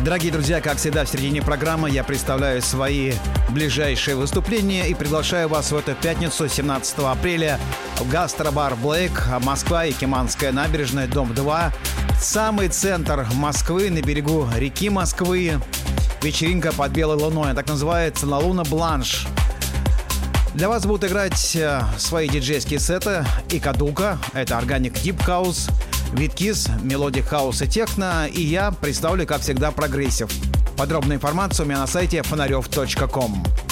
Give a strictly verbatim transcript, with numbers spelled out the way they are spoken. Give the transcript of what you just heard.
Дорогие друзья, как всегда в середине программы я представляю свои ближайшие выступления и приглашаю вас в эту пятницу, семнадцатого апреля, в гастробар «Блэк», Москва, Якиманская набережная, дом два. Самый центр Москвы, на берегу реки Москвы. Вечеринка под белой луной, так называется «La Luna Blanche». Для вас будут играть свои диджейские сеты и Кадука, это Organic Deep House, Виткис, Melodic House и Техно, и я представлю, как всегда, прогрессив. Подробная информация у меня на сайте фонарев точка ком.